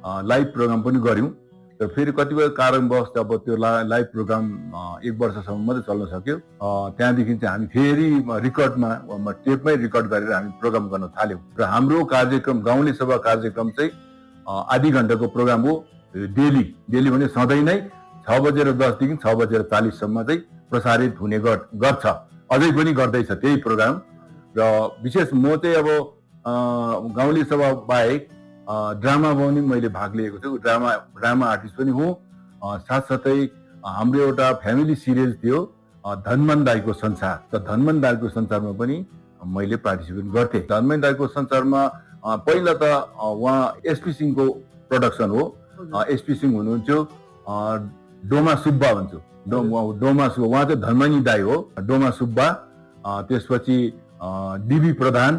Live programme पनि गऱ्यौँ र फेरि कतिपय कारणवश अब त्यो लाइभ प्रोग्राम 1 वर्षसम्म मात्रै चल्न सक्यो। त्यहाँदेखि चाहिँ हामी फेरि रिकर्डमा टेपमै रिकर्ड गरेर हामी प्रोग्राम गर्न थाल्यौँ र हाम्रो कार्यक्रम गाउँले सभा कार्यक्रम चाहिँ आधी घण्टाको प्रोग्राम हो। डेली भने सधैँ नै 6:10 देखि 6:40 सम्म चाहिँ प्रसारित हुने गर्छ, अझै पनि गर्दैछ त्यही प्रोग्राम। र विशेष म चाहिँ अब गाउँले सभा बाहेक ड्रामामा पनि मैले भाग लिएको छु, ड्रामा आर्टिस्ट पनि हुँ। साथसाथै हाम्रो एउटा फ्यामिली सिरिज थियो धनमान दाइको संसार, त धनमान दाइको संसारमा पनि मैले पार्टिसिपेट गर्थेँ। धनमान दाइको संसारमा पहिला त उहाँ एसपी सिंहको प्रोडक्सन हो। एसपी सिंह हुनुहुन्थ्यो, डोमा सुब्बा भन्छु, डोमा सुब्बा, उहाँ चाहिँ धनमनी दाई हो, डोमा सुब्बा। त्यसपछि डीबी प्रधान,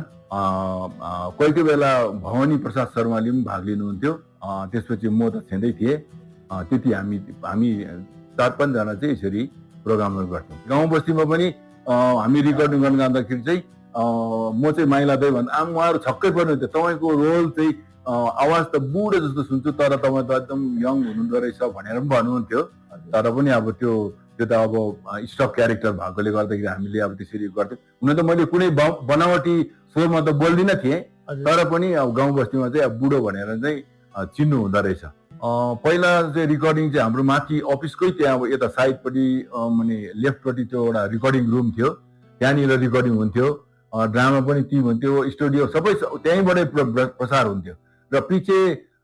कोही बेला भवानी प्रसाद शर्माले पनि भाग लिनुहुन्थ्यो। त्यसपछि म त छँदै थिएँ। त्यति हामी 4-5 जना चाहिँ यसरी प्रोग्रामहरू गर्थ्यौँ। गाउँ बस्तीमा पनि हामी रिकर्डिङ गर्न जाँदाखेरि चाहिँ म चाहिँ माइला दाइ भन्दा उहाँहरू छक्कै पर्नुहुन्थ्यो, तपाईँको रोल चाहिँ आवाज त बुढो जस्तो सुन्छु तर तपाईँ त एकदम यङ हुनुहुँदो रहेछ भनेर पनि भन्नुहुन्थ्यो। तर पनि अब त्यो त अब स्टक क्यारेक्टर भएकोले गर्दाखेरि हामीले अब त्यसरी गर्थ्यौँ। हुन त मैले कुनै बनावटी स्वरमा त बोल्दिनँ थिएँ, तर पनि अब गाउँ बस्तीमा चाहिँ अब बुढो भनेर चाहिँ चिन्नु हुँदो रहेछ। पहिला चाहिँ रिकर्डिङ चाहिँ हाम्रो माथि अफिसकै त्यहाँ अब यता साइडपट्टि माने लेफ्टपट्टि त्यो एउटा रिकर्डिङ रुम थियो, त्यहाँनिर रिकर्डिङ हुन्थ्यो। ड्रामा पनि त्यहीँ हुन्थ्यो, स्टुडियो सबै त्यहीँबाटै प्रसार हुन्थ्यो। र पछि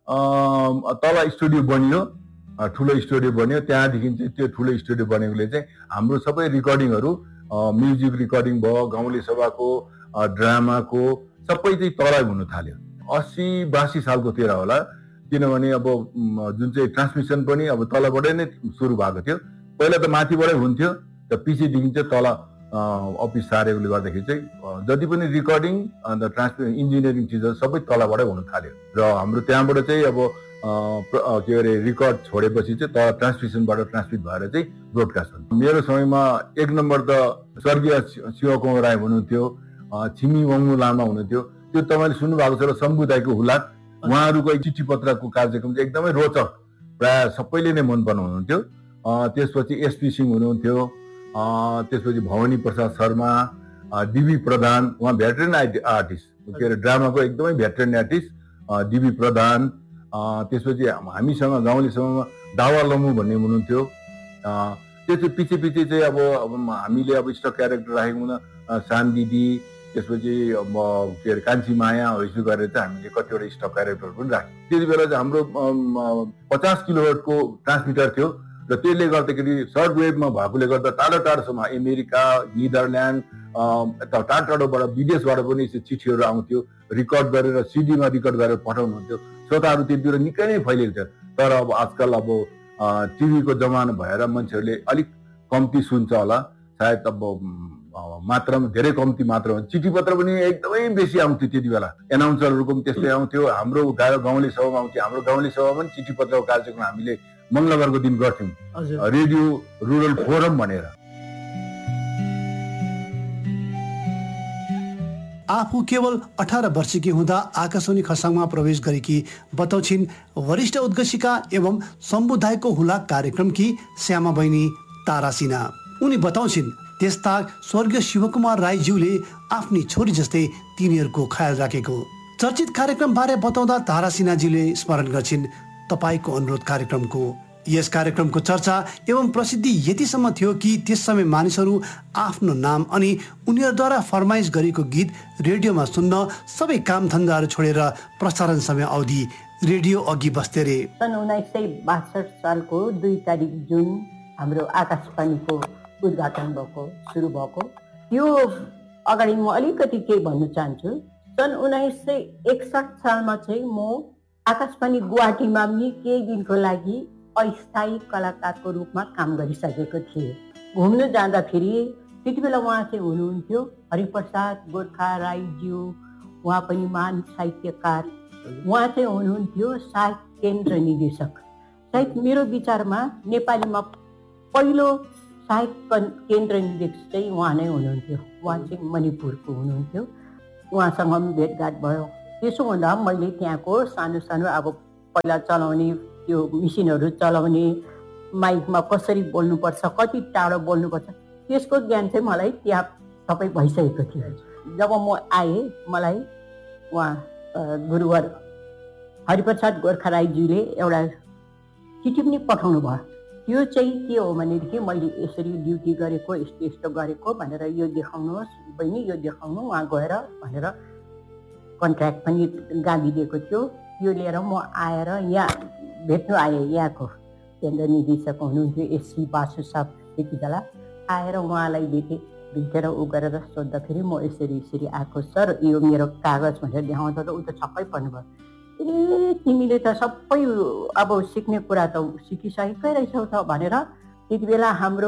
तल स्टुडियो बनियो, ठुलो स्टुडियो बन्यो। त्यहाँदेखि चाहिँ त्यो ठुलो स्टुडियो बनेकोले चाहिँ हाम्रो सबै रिकर्डिङहरू म्युजिक रिकर्डिङ भयो, गाउँले सभाको, ड्रामाको सबै चाहिँ तलै हुन थाल्यो। 80-82 सालकोतिर होला, किनभने अब जुन चाहिँ ट्रान्समिसन पनि अब तलबाटै नै सुरु भएको थियो। पहिला त माथिबाटै हुन्थ्यो, र पछिदेखि चाहिँ तल अफिस सारेकोले गर्दाखेरि चाहिँ जति पनि रिकर्डिङ अन्त इन्जिनियरिङ चिजहरू सबै तलबाटै हुन थाल्यो। र हाम्रो त्यहाँबाट चाहिँ अब के अरे रिकर्ड छोडेपछि चाहिँ तल ट्रान्समिसनबाट ट्रान्समिट भएर चाहिँ ब्रोडकास्ट हुन्छ। मेरो समयमा 1 नम्बर त स्वर्गीय शिवकुमार राई हुनुहुन्थ्यो, छिमी वङ्गु लामा हुनुहुन्थ्यो। त्यो तपाईँले सुन्नुभएको छ र शम्भु दाइको हुलाक, उहाँहरूको चिठी पत्रको कार्यक्रम चाहिँ एकदमै रोचक, प्राय सबैले नै मन पराउनुहुन्थ्यो। त्यसपछि एसपी सिंह हुनुहुन्थ्यो, त्यसपछि भवानी प्रसाद शर्मा, डीबी प्रधान, उहाँ भेटरेन आर्टिस्ट, के अरे ड्रामाको एकदमै भेटरेन आर्टिस्ट डीबी प्रधान। त्यसपछि हामीसँग गाउँले समयमा दावा लम्बु भन्ने हुनुहुन्थ्यो। त्यो चाहिँ पछि चाहिँ अब हामीले अब स्टक क्यारेक्टर राखेको हुँदा सान दिदी, त्यसपछि अब के अरे कान्छी माया हो, यसो गरेर चाहिँ हामीले कतिवटा स्टक क्यारेक्टर पनि राख्यौँ। त्यति बेला चाहिँ हाम्रो 50 किलोवाटको ट्रान्समिटर थियो र त्यसले गर्दाखेरि सर्ट वेभमा भएकोले गर्दा टाढोसम्म अमेरिका, निदरल्यान्ड, यता टाढोबाट विदेशबाट पनि चिठीहरू आउँथ्यो, रिकर्ड गरेर सिडीमा रिकर्ड गरेर पठाउनुहुन्थ्यो। श्रोताहरू त्यति बेला निकै नै फैलिएको थियो। तर अब आजकल अब टिभीको जमाना भएर मान्छेहरूले अलिक कम्ती सुन्छ होला, सायद अब मात्रामा धेरै कम्ती मात्रामा। चिठी पत्र पनि एकदमै बेसी आउँथ्यो त्यति बेला, एनाउन्सरहरूको पनि त्यस्तै आउँथ्यो। हाम्रो गाउँले सभामा आउँथ्यो, हाम्रो गाउँले सभामा पनि चिठी पत्रको कार्यक्रम हामीले मङ्गलबारको दिन गर्थ्यौँ, रेडियो रुरल फोरम भनेर। आफू केवल 18 वर्षकी हुँदा आकाशवाणी खरसाङमा प्रवेश गरेकी बताउँछिन् वरिष्ठ उद्घोषिका एवं समुदायको हुलाक कार्यक्रमकी श्यामा बहिनी तारा सिन्हा। उनी बताउँछिन् त्यस्ता स्वर्गीय शिवकुमार राईज्यूले आफ्नी छोरी जस्तै तिनीहरूको ख्याल राखेको। चर्चित कार्यक्रमबारे बताउँदा तारा सिन्हाजीले स्मरण गर्छिन् तपाईँको अनुरोध कार्यक्रमको। यस कार्यक्रमको चर्चा एवं प्रसिद्धि यतिसम्म थियो कि त्यस समय मानिसहरू आफ्नो नाम अनि उनीहरूद्वारा फरमाइस गरेको गीत रेडियोमा सुन्न सबै काम धन्दाहरू छोडेर प्रसारण समय अवधि रेडियो अघि बस्थे रे। सन् 1962 सालको 2 तारिक जुन हाम्रो आकाशवाणीको उद्घाटन भएको, सुरु भएको। त्यो अगाडि म अलिकति केही भन्न चाहन्छु। सन् 1961 सालमा चाहिँ म आकाशवाणी गुवाहाटीमा पनि केही दिनको लागि अस्थायी कलाकारको रूपमा काम गरिसकेको थिएँ। घुम्न जाँदाखेरि त्यति बेला उहाँ चाहिँ हुनुहुन्थ्यो हरिप्रसाद गोर्खा राईज्यू, उहाँ पनि महान साहित्यकार। उहाँ चाहिँ हुनुहुन्थ्यो साहित्य केन्द्र निर्देशक। सायद मेरो विचारमा नेपालीमा पहिलो साहित्य केन्द्र निर्देशक चाहिँ उहाँ नै हुनुहुन्थ्यो। उहाँ चाहिँ मणिपुरको हुनुहुन्थ्यो। उहाँसँग पनि भेटघाट भयो। त्यसो हुँदा मैले त्यहाँको सानो सानो अब पहिला चलाउने त्यो मेसिनहरू चलाउने, माइकमा कसरी बोल्नुपर्छ, कति टाढो बोल्नुपर्छ, त्यसको ज्ञान चाहिँ मलाई त्यहाँ सबै भइसकेको थियो। जब म आएँ, मलाई उहाँ गुरुवर हरिप्रसाद गोर्खाराईज्यूले एउटा चिठी पनि पठाउनु भयो। त्यो चाहिँ के हो भनेदेखि मैले यसरी ड्युटी गरेको, यस्तो यस्तो गरेको भनेर, यो देखाउनुहोस् बहिनी, यो देखाउनु उहाँ गएर भनेर कन्ट्र्याक्ट पनि गाभिदिएको थियो। यो लिएर म आएर यहाँ भेट्नु आएँ। यहाँको केन्द्र निदेशक हुनुहुन्थ्यो एससी बासु साहब, त्यति बेला आएर उहाँलाई भेटेर ऊ गरेर सोद्धाखेरि म यसरी आएको सर, यो मेरो कागज भनेर देखाउँदा त ऊ त छक्कै पर्नुभयो। ए तिमीले त सबै अब सिक्ने कुरा त सिकिसकेकै रहेछौ त भनेर। त्यति बेला हाम्रो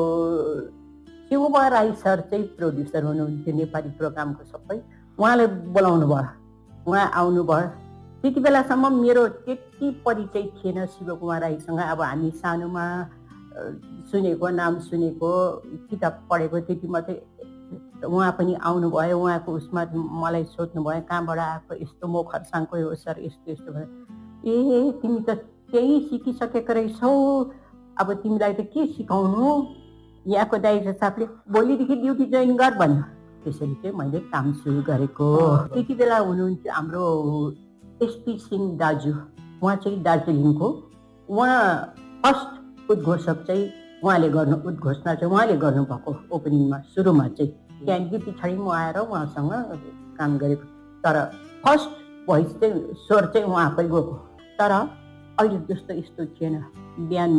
शिवकुमार राई सर चाहिँ प्रोड्युसर हुनुहुन्थ्यो नेपाली प्रोग्रामको सबै, उहाँले बोलाउनु भयो, उहाँ आउनुभयो। त्यति बेलासम्म मेरो त्यति परिचय थिएन शिवकुमार राईसँग। अब हामी सानोमा सुनेको, नाम सुनेको, किताब पढेको त्यति मात्रै। उहाँ पनि आउनुभयो, उहाँको उसमा मलाई सोध्नुभयो कहाँबाट आएको, यस्तो म खरसाङकै हो सर, यस्तो यस्तो भयो। ए तिमी त त्यही सिकिसकेको रहेछौ, अब तिमीलाई त के सिकाउनु। यहाँको डाइरेक्टर साहबले भोलिदेखि ड्युटी जोइन गर भन्यो। त्यसरी चाहिँ मैले काम सुरु गरेको। त्यति बेला हुनुहुन्थ्यो हाम्रो एसपी सिंह दाजु, उहाँ चाहिँ दार्जिलिङको। उहाँ फर्स्ट उद्घोषक चाहिँ उद्घोषणा चाहिँ उहाँले गर्नुभएको ओपनिङमा, सुरुमा चाहिँ। त्यहाँदेखि पछाडि म आएर उहाँसँग काम गरेको। तर फर्स्ट भोइस चाहिँ स्वर चाहिँ उहाँकै गएको। तर अहिले जस्तो यस्तो थिएन। बिहान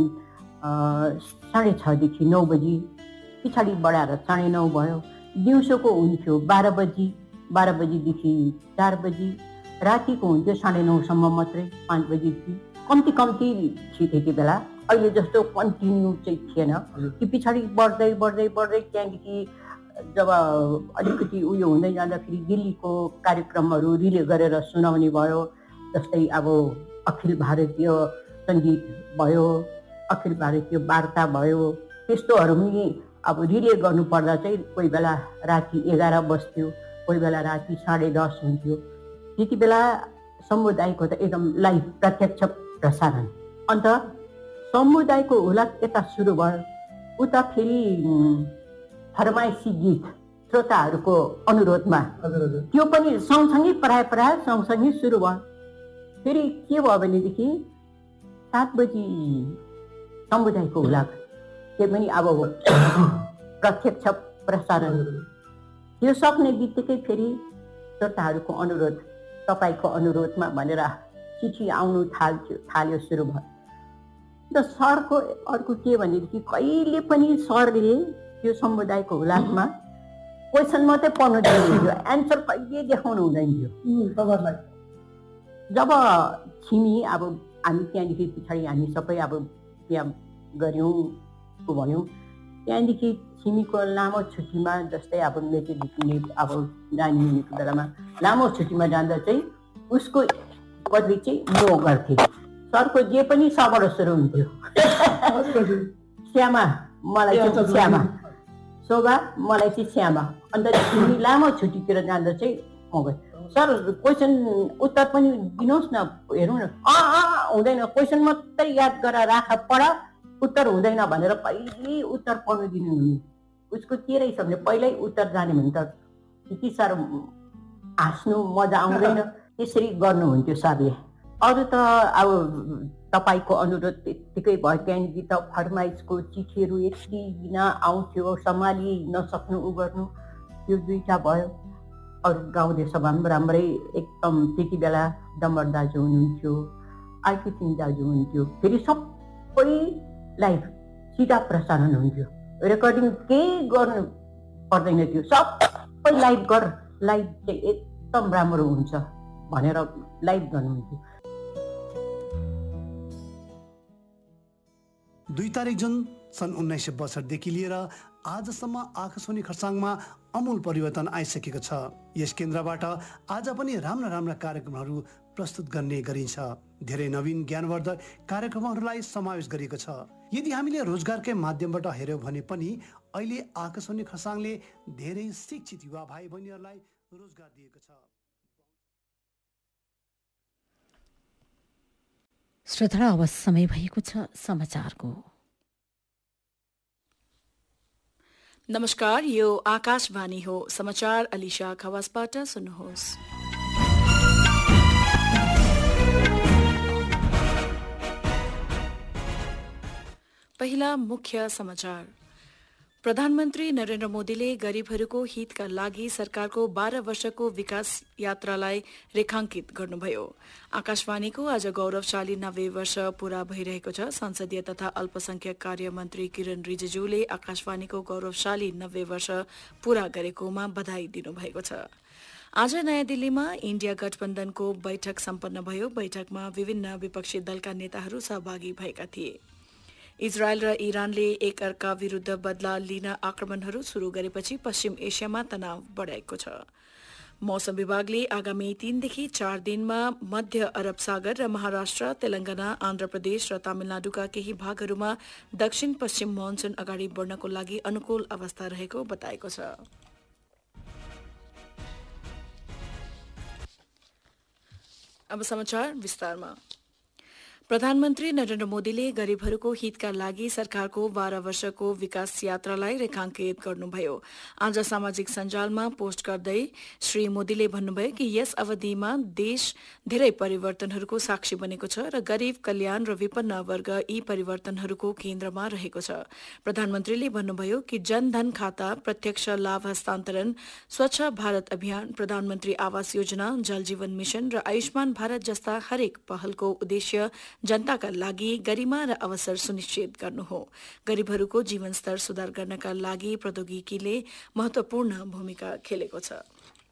6:30 देखि 9 बजी, पछाडि बढाएर 9:30 भयो। दिउँसोको हुन्थ्यो 12 बजी, 12 बजीदेखि 4 बजी। रातिको हुन्थ्यो 9:30 मात्रै, 5 बजीदेखि। कम्ती थियो त्यति बेला। अहिले जस्तो कन्टिन्यू चाहिँ थिएन। कि पछाडि बढ्दै त्यहाँदेखि जब अलिकति उयो हुँदै जाँदाखेरि दिल्लीको कार्यक्रमहरू रिले गरेर सुनाउने भयो। जस्तै अब अखिल भारतीय सङ्गीत भयो, अखिल भारतीय वार्ता भयो, त्यस्तोहरू पनि अब रिले गर्नुपर्दा चाहिँ कोही बेला राति 11 बज्थ्यो, कोही बेला राति 10:30 हुन्थ्यो। त्यति बेला समुदायको त एकदम लाइभ प्रत्यक्ष प्रसारण। अन्त समुदायको हुलाक यता सुरु भयो। उता फेरि फरमाइसी गीत श्रोताहरूको अनुरोधमा, त्यो पनि सँगसँगै प्राय सँगसँगै सुरु भयो। फेरि के भयो भनेदेखि 7 बजी समुदायको हुलाक, त्यो पनि अब प्रत्यक्ष प्रसारण। त्यो सक्ने बित्तिकै फेरि श्रोताहरूको अनुरोध, तपाईँको अनुरोधमा भनेर चिठी आउनु थाल्यो, सुरु भयो। अन्त सरको अर्को के भनेदेखि कहिले पनि सरले त्यो समुदायको हुलाकमा क्वेसन मात्रै पढ्नु दिनुहुन्थ्यो, एन्सर कहिले देखाउनु हुँदैन थियो तपाईँहरूलाई। जब छिमी अब हामी त्यहाँदेखि पछाडि हामी सबै अब त्यहाँ गऱ्यौँ भयौँ। त्यहाँदेखि छिमीको लामो छुट्टीमा, जस्तै अब मेचेदेखि अब नानी हुनेको बेलामा लामो छुट्टीमा जाँदा चाहिँ उसको बदली चाहिँ म गर्थेँ। सरको जे पनि सबाट सुरु हुन्थ्यो। श्यामा, मलाई चाहिँ श्यामा, शोभा, मलाई चाहिँ श्यामा। अन्त छिमी लामो छुट्टीतिर जाँदा चाहिँ म गएँ। सर क्वेसन उत्तर पनि दिनुहोस् न, हेरौँ न। हुँदैन, क्वेसन मात्रै याद गरेर राख, पढ, उत्तर हुँदैन भनेर कहिले उत्तर पढ्नु दिनुहुने। उसको के रहेछ भने पहिल्यै उत्तर जाने भने त यति साह्रो हाँस्नु मजा आउँदैन, त्यसरी गर्नुहुन्थ्यो सरले। अरू त अब तपाईँको अनुरोध त्यत्तिकै भयो। त्यहाँदेखि त फरमाइसको चिठीहरू यति दिन आउँथ्यो, सम्हाली नसक्नु उ गर्नु, त्यो 2टा भयो। अरू गाउँले सभा पनि राम्रै एकदम। त्यति बेला डम्बर दाजु हुनुहुन्थ्यो, आइके सिंह दाजु हुनुहुन्थ्यो। फेरि सबै लाइभ सिधा प्रसारण हुन्थ्यो, रेकर्डिङ केही गर्नु पर्दैन थियो, सबै लाइभ गर, लाइभ चाहिँ एकदम राम्रो हुन्छ भनेर लाइभ गर्नुहुन्थ्यो। 2 तारिक जुन सन् 1962 देखि लिएर आजसम्म आकाशवाणी खरसाङमा अमूल परिवर्तन आइसकेको छ। यस केन्द्रबाट आज पनि राम्रा कार्यक्रमहरू प्रस्तुत गर्ने गरिन्छ। धेरै नवीन ज्ञानवर्धक कार्यक्रमहरूलाई समावेश गरिएको छ। यदि हामीले रोजगारकै माध्यमबाट हेर्यौँ भने पनि अहिले आकाशवाणी खरसाङले धेरै शिक्षित युवा भाइ बहिनीहरूलाई रोजगार दिएको छ। श्रोता अब समय भएको छ समाचारको। नमस्कार, यो आकाशवाणी हो। समाचार अलिशा खवासबाट सुन्नुहोस्। पहिला मुख्य समाचार। प्रधानमन्त्री नरेन्द्र मोदीले गरीबहरूको हितका लागि सरकारको 12 वर्षको विकास यात्रालाई रेखांकित गर्नुभयो। आकाशवाणीको आज गौरवशाली 90 वर्ष पूरा भइरहेको छ। संसदीय तथा अल्पसंख्यक कार्य मन्त्री किरण रिजिजूले आकाशवाणीको गौरवशाली 90 वर्ष पूरा गरेकोमा बधाई दिनुभएको छ। आज नयाँ दिल्लीमा इण्डिया गठबन्धनको बैठक सम्पन्न भयो। बैठकमा विभिन्न विपक्षी दलका नेताहरू सहभागी भएका थिए। इजरायल र इरानले एक अर्का विरूद्ध बदला लिन आक्रमणहरू शुरू गरेपछि पश्चिम एसियामा तनाव बढेको छ। मौसम विभागले आगामी 3 देखि 4 दिनमा मध्य अरब सागर र महाराष्ट्र, तेलंगाना, आन्ध्र प्रदेश र तमिलनाडुका केही भागहरूमा दक्षिण पश्चिम मनसुन अगाडि बढ्नको लागि अनुकूल अवस्था रहेको बताएको छ। अब समाचार विस्तारमा। प्रधानमन्त्री नरेन्द्र मोदीले गरीबहरूको हितका लागि सरकारको 12 वर्षको विकास यात्रालाई रेखांकित गर्नुभयो। आज सामाजिक सञ्जालमा पोस्ट गर्दै श्री मोदीले भन्नुभयो कि यस अवधिमा देश धेरै परिवर्तनहरूको साक्षी बनेको छ र गरीब, कल्याण र विपन्न वर्ग यी परिवर्तनहरूको केन्द्रमा रहेको छ। प्रधानमन्त्रीले भन्नुभयो कि जनधन खाता, प्रत्यक्ष लाभ हस्तान्तरण, स्वच्छ भारत अभियान, प्रधानमन्त्री आवास योजना, जल जीवन मिशन र आयुष्मान भारत जस्ता हरेक पहलको उद्देश्य जनताका लागि गरिमा र अवसर सुनिश्चित गर्नु हो। गरीबहरूको जीवनस्तर सुधार गर्नका लागि प्रौद्योगिकीले महत्वपूर्ण भूमिका खेलेको छ।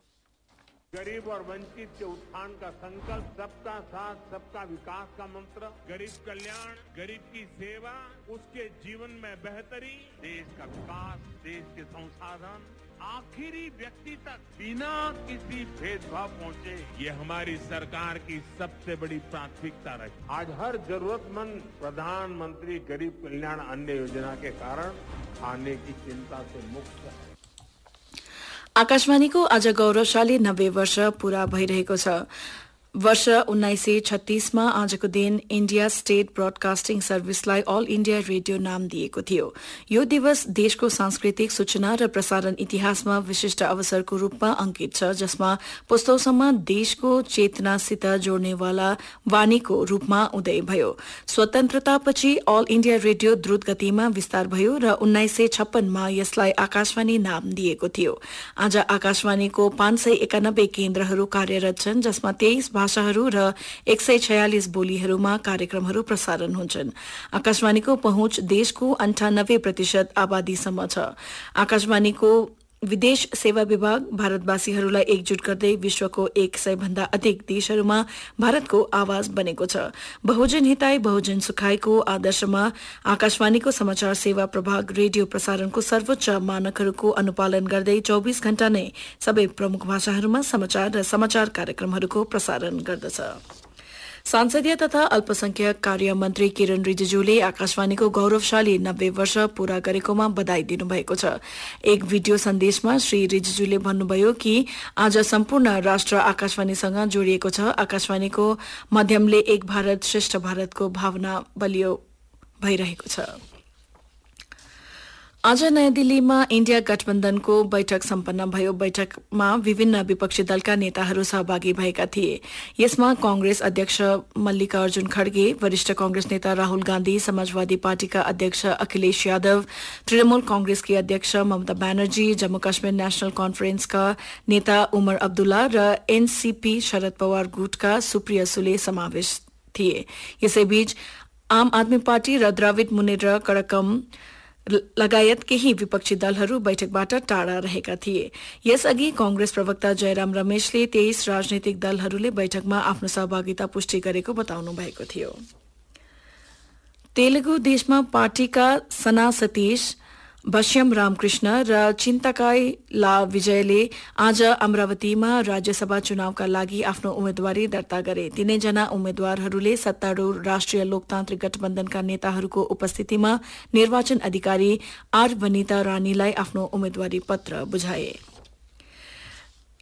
गरीब और वंचित के उत्थान का संकल्प, सबका साथ सबका विकास का मंत्र, गरीब कल्याण, गरीब की सेवा, उसके जीवन में बेहतरी, देश का विकास, देश के संसाधन आखिरी व्यक्ति तक बिना किसी भेदभाव पहुंचे, ये हमारी सरकार की सबसे बड़ी प्राथमिकता रही। आज हर जरूरतमंद प्रधानमंत्री गरीब कल्याण अन्न योजना के कारण खाने की चिंता से मुक्त है। आकाशवाणीको आज गौरवशाली 90 वर्ष पूरा भइरहेको छ। वर्ष 1936मा आजको दिन India state broadcasting सर्भिसलाई all India radio नाम दिएको थियो। यो दिवस देशको सांस्कृतिक, सूचना र प्रसारण इतिहासमा विशिष्ट अवसरको रूपमा अंकित छ, जसमा पुस्तौसम्म देशको चेतनासित जोड्नेवाला वाणीको रूपमा उदय भयो। स्वतन्त्रतापछि अल इण्डिया रेडियो द्रुत गतिमा विस्तार भयो र 1956मा यसलाई आकाशवाणी नाम दिएको थियो। आज आकाशवाणीको 591 केन्द्रहरू कार्यरत छन्, जसमा 23 भाषाहरू र 146 बोलीहरूमा कार्यक्रमहरू प्रसारण हुन्छन्। आकाशवाणीको पहुँच देशको 98% आबादीसम्म छ। आकाशवाणीको विदेश सेवा विभाग भारतवासीहरूलाई एकजुट गर्दै विश्वको 100 भन्दा अधिक देशहरूमा भारतको आवाज बनेको छ। बहुजन हिताय बहुजन सुखायको आदर्शमा आकाशवाणीको समाचार सेवा प्रभाग रेडियो प्रसारणको सर्वोच्च मानकहरूको अनुपालन गर्दै 24 घण्टा नै सबै प्रमुख भाषाहरूमा समाचार र समाचार कार्यक्रमहरूको प्रसारण गर्दछ। संसदीय तथा अल्पसंख्यक कार्य मन्त्री किरण रिजिजूले आकाशवाणीको गौरवशाली 90 वर्ष पूरा गरेकोमा बधाई दिनुभएको छ। एक भिडियो सन्देशमा श्री रिजिजूले भन्नुभयो कि आज सम्पूर्ण राष्ट्र आकाशवाणीसँग जोडिएको छ। आकाशवाणीको माध्यमले एक भारत श्रेष्ठ भारतको भावना बलियो भइरहेको छ। आज नयाँ दिल्लीमा इण्डिया गठबन्धनको बैठक सम्पन्न भयो। बैठकमा विभिन्न विपक्षी दलका नेताहरू सहभागी भएका थिए। यसमा कांग्रेस अध्यक्ष मल्लिकार्जुन खड़गे, वरिष्ठ कांग्रेस नेता राहुल गांधी, समाजवादी पार्टीका अध्यक्ष अखिलेश यादव, तृणमूल कांग्रेसकी अध्यक्ष ममता ब्यानर्जी, जम्मू काश्मीर नेशनल कन्फरेन्सका नेता उमर अब्दुल्ला र एनसीपी शरद पवार गुटका सुप्रिया सुले समावेश थिए। यसैबीच आम आदमी पार्टी र द्रविड मुनेत्र कड़कम लगायत केही विपक्षी दलहरू बैठकबाट टाढा रहेका थिए। यसअघि कांग्रेस प्रवक्ता जयराम रमेशले 23 राजनैतिक दलहरूले बैठकमा आफ्नो सहभागिता पुष्टि गरेको बताउनु भएको थियो। तेलुगु देशमा पार्टीका सना सतीश, बश्यम रामकृष्ण र चिन्तकाई ला विजयले आज अमरावतीमा राज्यसभा चुनावका लागि आफ्नो उम्मेद्वारी दर्ता गरे। तीनैजना उम्मेद्वारहरूले सत्तारूढ़ राष्ट्रिय लोकतान्त्रिक गठबन्धनका नेताहरूको उपस्थितिमा निर्वाचन अधिकारी आर वनिता रानीलाई आफ्नो उम्मेद्वारी पत्र बुझाए।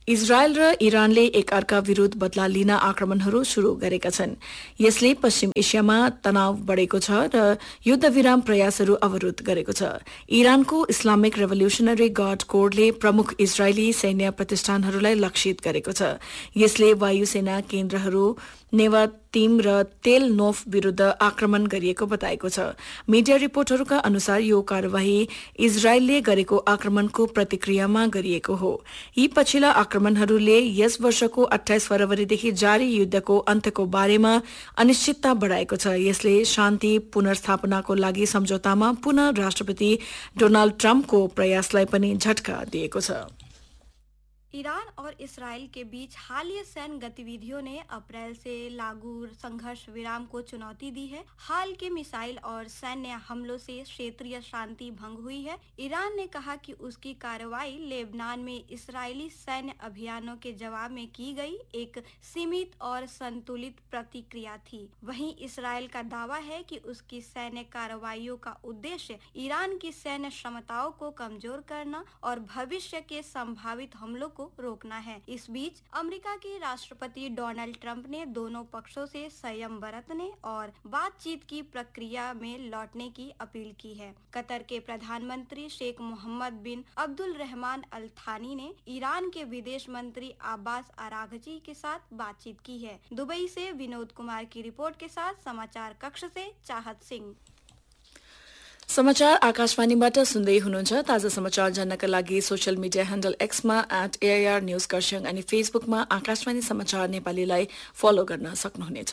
इजरायल र इरानले एकअर्का विरुद्ध बदला लिन आक्रमणहरू शुरू गरेका छन्। यसले पश्चिम एसियामा तनाव बढेको छ र युद्धविराम प्रयासहरू अवरुद्ध गरेको छ। इरानको इस्लामिक रेभोल्युसनरी गार्ड कोरले प्रमुख इजरायली सैन्य प्रतिष्ठानहरूलाई लक्षित गरेको छ। यसले वायुसेना केन्द्रहरू, नेवातिम र तेल नोफ विरूद्ध आक्रमण गरिएको बताएको छ। मीडिया रिपोर्टहरूका अनुसार यो कार्यवाही इजरायलले गरेको आक्रमणको प्रतिक्रियामा गरिएको हो। यी पछिल्ला आक्रमणहरूले यस वर्षको 28 फरवरीदेखि जारी युद्धको अन्त्यको बारेमा अनिश्चितता बढाएको छ। यसले शान्ति पुनर्स्थापनाको लागि सम्झौतामा पुनः राष्ट्रपति डोनाल्ड ट्रम्पको प्रयासलाई पनि झट्का दिएको छ। ईरान और इस्राएल के बीच हालिया सैन्य गतिविधियों ने अप्रैल से लागू संघर्ष विराम को चुनौती दी है। हाल के मिसाइल और सैन्य हमलों से क्षेत्रीय शांति भंग हुई है। ईरान ने कहा कि उसकी कार्रवाई लेबनान में इस्राएली सैन्य अभियानों के जवाब में की गई एक सीमित और संतुलित प्रतिक्रिया थी। वहीं इस्राएल का दावा है कि उसकी सैन्य कार्रवाइयों का उद्देश्य ईरान की सैन्य क्षमताओं को कमजोर करना और भविष्य के संभावित हमलों को रोकना है। इस बीच अमेरिका के राष्ट्रपति डोनाल्ड ट्रंप ने दोनों पक्षों से संयम बरतने और बातचीत की प्रक्रिया में लौटने की अपील की है। कतर के प्रधानमंत्री शेख मोहम्मद बिन अब्दुल रहमान अल थानी ने ईरान के विदेश मंत्री अब्बास अरागची के साथ बातचीत की है। दुबई से विनोद कुमार की रिपोर्ट के साथ समाचार कक्ष से चाहत सिंह। समाचार आकाशवाणीबाट सुन्दै हुनुहुन्छ। ताजा समाचार जान्नका लागि social media handle एक्समा @AIR news Kurseong अनि फेसबुकमा आकाशवाणी समाचार नेपालीलाई फलो गर्न सक्नुहुनेछ।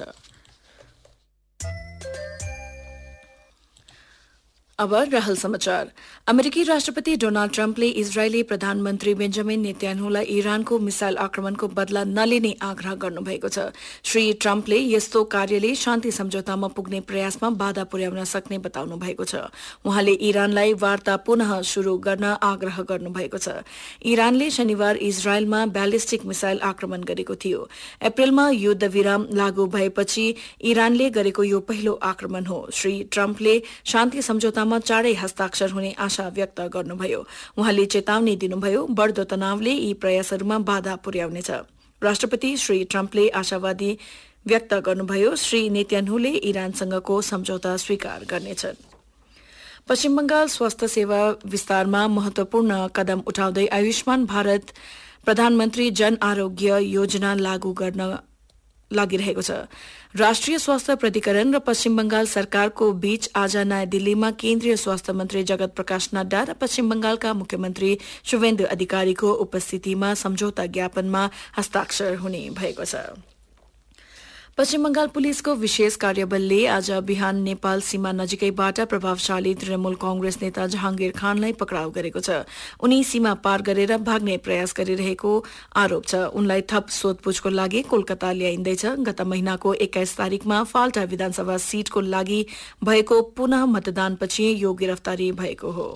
अब रहल समाचार। अमेरिकी राष्ट्रपति डोनाल्ड ट्रम्पले इजरायली प्रधानमन्त्री बेन्जामिन नेतन्याहुलाई इरानको मिसाइल आक्रमणको बदला नलिने आग्रह गर्नुभएको छ। श्री ट्रम्पले यस्तो कार्यले शान्ति सम्झौतामा पुग्ने प्रयासमा बाधा पुर्याउन सक्ने बताउनु भएको छ। उहाँले इरानलाई वार्ता पुनः शुरू गर्न आग्रह गर्नुभएको छ। इरानले शनिबार इजरायलमा ब्यालिस्टिक मिसाइल आक्रमण गरेको थियो। अप्रेलमा युद्धविराम लागू भएपछि इरानले गरेको यो पहिलो आक्रमण हो। श्री ट्रम्पले शान्ति सम्झौता चाँडै हस्ताक्षर हुने आशा व्यक्त गर्नुभयो। उहाँले चेतावनी दिनुभयो बढ्दो तनावले यी प्रयासहरूमा बाधा पुर्याउनेछ। राष्ट्रपति श्री ट्रम्पले आशावादी व्यक्त गर्नुभयो श्री नेतन्याहुले इरानसँगको सम्झौता स्वीकार गर्नेछन्। पश्चिम बंगाल स्वास्थ्य सेवा विस्तारमा महत्वपूर्ण कदम उठाउँदै आयुष्मान भारत प्रधानमन्त्री जन आरोग्य योजना लागू गर्न लागिरहेको छ। राष्ट्रिय स्वास्थ्य प्राधिकरण र पश्चिम बंगाल सरकारको बीच आज नयाँ दिल्लीमा केन्द्रीय स्वास्थ्य मन्त्री जगत प्रकाश नड्डा र पश्चिम बंगालका मुख्यमन्त्री शुभेन्दु अधिकारीको उपस्थितिमा सम्झौता ज्ञापनमा हस्ताक्षर हुने भएको छ। पश्चिम बंगाल पुलिसको विशेष कार्यबलले आज बिहान नेपाल सीमा नजिकैबाट प्रभावशाली तृणमूल कांग्रेस नेता जहांगीर खानलाई पक्राउ गरेको छ। उनी सीमा पार गरेर भाग्ने प्रयास गरिरहेको आरोप छ। उनलाई थप सोधपूछको लागि कोलकाता ल्याइँदैछ। गत महिनाको 21 तारिकमा फाल्टा विधानसभा सीटको लागि भएको पुनः मतदानपछि यो गिरफ्तारी भएको हो।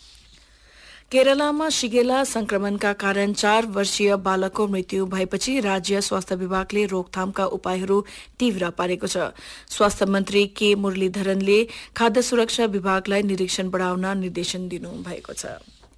केरलामा शिगेला संक्रमणका कारण 4 वर्षीय बालकको मृत्यु भएपछि राज्य स्वास्थ्य विभागले रोकथामका उपायहरू तीव्र पारेको छ। स्वास्थ्य मन्त्री के मुरलीधरनले खाद्य सुरक्षा विभागलाई निरीक्षण बढाउन निर्देशन दिनुभएको छ।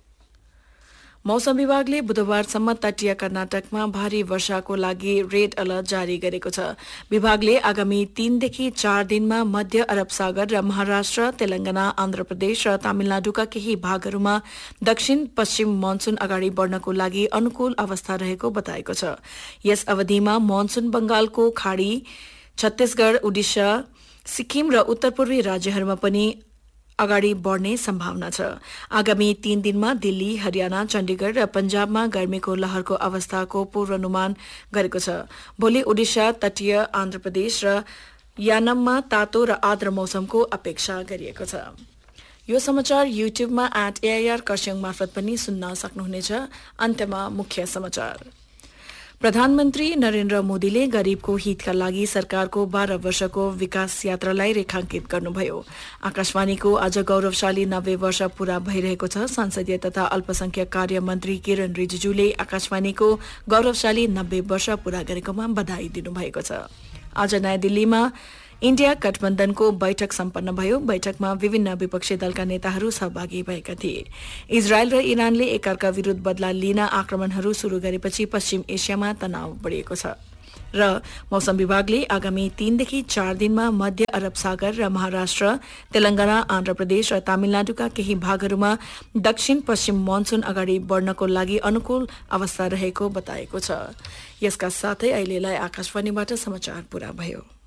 मौसम विभागले बुधबारसम्म तटीय कर्नाटकमा भारी वर्षाको लागि रेड अलर्ट जारी गरेको छ। विभागले आगामी 3 देखि 4 दिनमा मध्य अरब सागर र महाराष्ट्र, तेलंगाना, आन्ध्र प्रदेश र तमिलनाडुका केही भागहरूमा दक्षिण पश्चिम मनसून अगाडि बढ्नको लागि अनुकूल अवस्था रहेको बताएको छ। यस अवधिमा मनसून बंगालको खाड़ी, छत्तीसगढ़, ओडिशा, सिक्किम र उत्तर पूर्वी राज्यहरूमा पनि अगाडि बढ्ने सम्भावना छ। आगामी 3 दिनमा दिल्ली, हरियाणा, चण्डीगढ़ र पंजाबमा गर्मीको लहरको अवस्थाको पूर्वानुमान गरेको छ। भोलि ओडिशा, तटीय आन्ध्र प्रदेश र यानममा तातो र आर्द्र मौसमको अपेक्षा गरिएको छ। यो समाचार युट्युबमा @AIR खरसाङ मार्फत पनि सुन्न सक्नुहुनेछ। अन्त्यमा मुख्य समाचार। प्रधानमन्त्री नरेन्द्र मोदीले गरीबको हितका लागि सरकारको 12 वर्षको विकास यात्रालाई रेखांकित गर्नुभयो। आकाशवाणीको आज गौरवशाली 90 वर्ष पूरा भइरहेको छ। संसदीय तथा अल्पसंख्यक कार्य मन्त्री किरण रिजिजूले आकाशवाणीको गौरवशाली 90 वर्ष पूरा गरेकोमा बधाई दिनुभएको छ। आज नयाँ दिल्लीमा इन्डिया गठबन्धनको बैठक सम्पन्न भयो। बैठकमा विभिन्न विपक्षी दलका नेताहरू सहभागी भएका थिए। इजरायल र इरानले एकअर्का विरुद्ध बदला लिन आक्रमणहरू शुरू गरेपछि पश्चिम एसियामा तनाव बढेको छ र मौसम विभागले आगामी 3 देखि 4 दिनमा मध्य अरब सागर र महाराष्ट्र, तेलंगाना, आन्ध्र प्रदेश र तमिलनाडुका केही भागहरूमा दक्षिण पश्चिम मनसुन अगाडि बढ्नको लागि अनुकूल अवस्था रहेको बताएको छ। यसका साथै अहिलेलाई आकाशवाणीबाट समाचार पूरा भयो।